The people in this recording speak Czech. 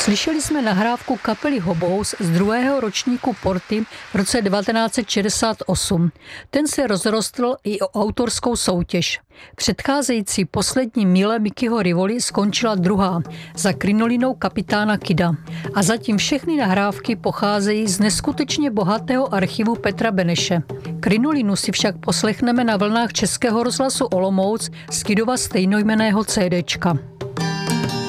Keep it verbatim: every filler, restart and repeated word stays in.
Slyšeli jsme nahrávku kapely Hobous z druhého ročníku Porty v roce devatenáct set šedesát osm. Ten se rozrostl i o autorskou soutěž. Předcházející poslední míle Mickeyho Rivoli skončila druhá za krinolinou Kapitána Kida. A zatím všechny nahrávky pocházejí z neskutečně bohatého archivu Petra Beneše. Krinolinu si však poslechneme na vlnách Českého rozhlasu Olomouc z Kidova stejnojmenného CDčka.